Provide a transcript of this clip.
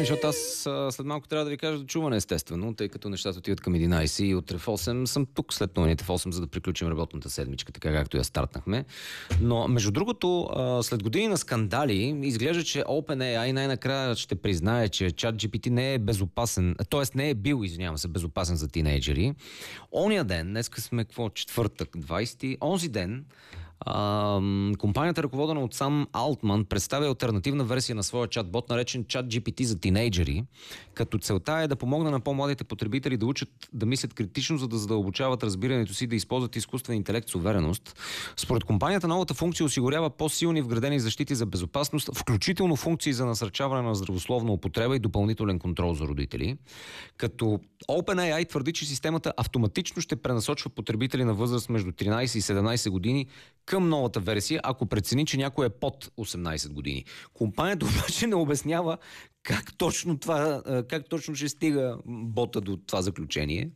защото аз след малко трябва да ви кажа да чуване, естествено, тъй като нещата отиват към 11 и утре в 8 съм тук след новините в 8, за да приключим работната седмичка, така както я стартнахме. Но, между другото, след години на скандали, изглежда, че OpenAI най-накрая ще признае, че ChatGPT не е безопасен, т.е. не е бил, извинявам се, безопасен за тинейджери. Ония ден, днеска сме четвъртък, 20, онзи ден, компанията, ръководена от Сам Алтман, представя алтернативна версия на своя чатбот, наречен ChatGPT за тинейджери, като целта е да помогне на по-младите потребители да учат да мислят критично, за да задълбочават разбирането си, да използват изкуствен интелект с увереност. Според компанията, новата функция осигурява по-силни вградени защити за безопасност, включително функции за насърчаване на здравословна употреба и допълнителен контрол за родители. Като OpenAI твърди, че системата автоматично ще пренасочва потребители на възраст между 13 и 17 години към новата версия, ако прецени, че някой е под 18 години. Компанията обаче не обяснява как точно ще стига бота до това заключение.